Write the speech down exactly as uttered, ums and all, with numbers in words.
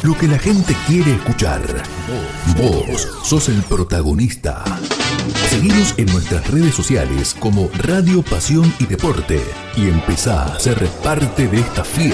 lo que la gente quiere escuchar. Vos sos el protagonista. Seguinos en nuestras redes sociales como Radio Pasión y Deporte y empezá a ser parte de esta fiesta.